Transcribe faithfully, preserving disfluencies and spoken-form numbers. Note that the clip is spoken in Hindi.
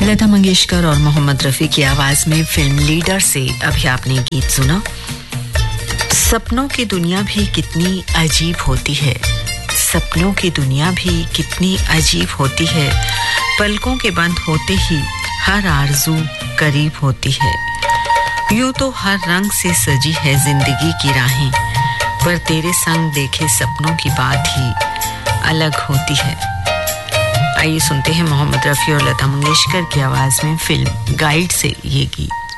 लता मंगेशकर और मोहम्मद रफी की आवाज में फिल्म लीडर से अभी आपने गीत सुना। सपनों की दुनिया भी कितनी अजीब होती है, सपनों की दुनिया भी कितनी अजीब होती है, पलकों के बंद होते ही हर आरज़ू करीब होती है। यूं तो हर रंग से सजी है जिंदगी की राहें, पर तेरे संग देखे सपनों की बात ही अलग होती है। आइए सुनते हैं मोहम्मद रफी और लता मंगेशकर की आवाज में फिल्म गाइड से ये गीत।